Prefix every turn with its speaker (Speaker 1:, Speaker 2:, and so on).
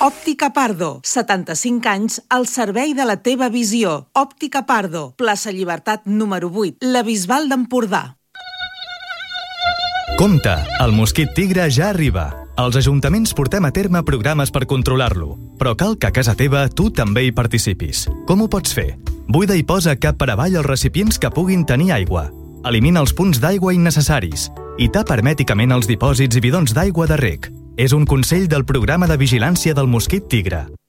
Speaker 1: Òptica Pardo, 75 anys al servei de la teva visió. Òptica Pardo, plaça Llibertat número 8, la Bisbal d'Empordà.
Speaker 2: Compte, el mosquit tigre ja arriba. Els ajuntaments portem a terme programes per controlar-lo, però cal que a casa teva tu també hi participis. Com ho pots fer? Buida i posa cap per avall els recipients que puguin tenir aigua. Elimina els punts d'aigua innecessaris i tapa hermèticament els dipòsits i bidons d'aigua de reg. És un consell del Programa de Vigilància del Mosquit Tigre.